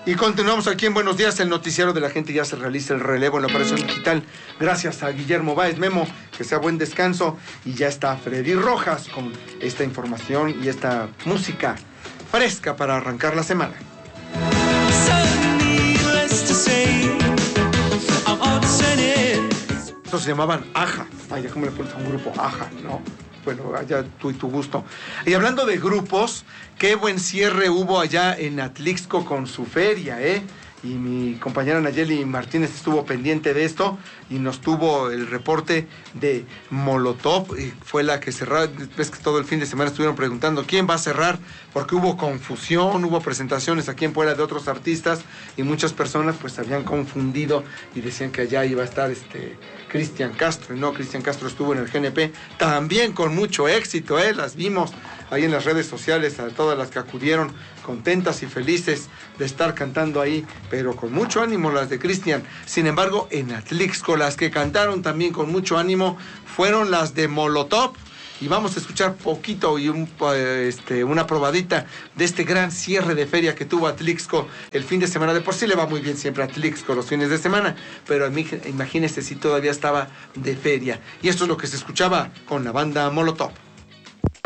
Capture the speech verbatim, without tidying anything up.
Y continuamos aquí en Buenos Días, el noticiero de la gente. Ya se realiza el relevo en la operación digital. Gracias a Guillermo Báez. Memo, que sea buen descanso. Y ya está Freddy Rojas con esta información y esta música fresca para arrancar la semana. Estos se llamaban Aja. Ay, ya cómo le pones a un grupo Aja, ¿no? Bueno, allá tú y tu gusto. Y hablando de grupos, qué buen cierre hubo allá en Atlixco con su feria, ¿eh? Y mi compañera Nayeli Martínez estuvo pendiente de esto y nos tuvo el reporte de Molotov. Y fue la que cerró. Ves que todo el fin de semana estuvieron preguntando quién va a cerrar, porque hubo confusión, hubo presentaciones aquí en Puebla de otros artistas y muchas personas pues se habían confundido y decían que allá iba a estar este Cristian Castro. Y no, Cristian Castro estuvo en el G N P también con mucho éxito, ¿eh? Las vimos ahí en las redes sociales, a todas las que acudieron contentas y felices de estar cantando ahí, pero con mucho ánimo las de Cristian. Sin embargo, en Atlixco las que cantaron también con mucho ánimo fueron las de Molotov. Y vamos a escuchar poquito y un, este, una probadita de este gran cierre de feria que tuvo Atlixco el fin de semana. De por sí le va muy bien siempre a Atlixco los fines de semana, pero imagínese si todavía estaba de feria. Y esto es lo que se escuchaba con la banda Molotov.